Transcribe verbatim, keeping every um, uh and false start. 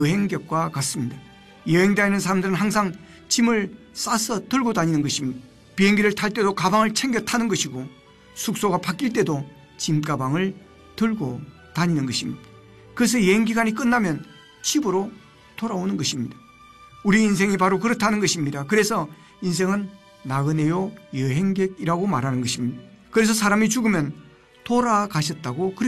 여행객과 같습니다. 여행 다니는 사람들은 항상 짐을 싸서 들고 다니는 것입니다. 비행기를 탈 때도 가방을 챙겨 타는 것이고 숙소가 바뀔 때도 짐 가방을 들고 다니는 것입니다. 그래서 여행 기간이 끝나면 집으로 돌아오는 것입니다. 우리 인생이 바로 그렇다는 것입니다. 그래서 인생은 나그네요 여행객이라고 말하는 것입니다. 그래서 사람이 죽으면 돌아가셨다고 그렇게